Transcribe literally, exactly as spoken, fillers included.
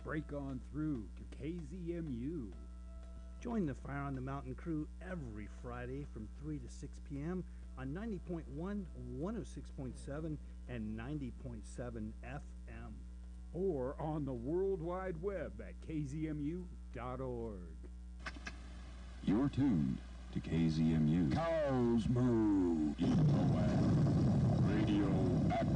Break on through to K Z M U. Join the Fire on the Mountain crew every Friday from three to six p m on ninety point one, one oh six point seven, and ninety point seven F M. Or on the World Wide Web at k z m u dot org. You're tuned to K Z M U. Cows moo. Eat the land.